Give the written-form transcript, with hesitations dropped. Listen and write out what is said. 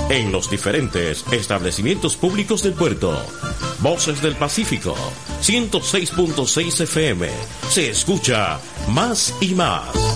en los diferentes establecimientos públicos del puerto. Voces del Pacífico, 106.6 FM. Se escucha más y más.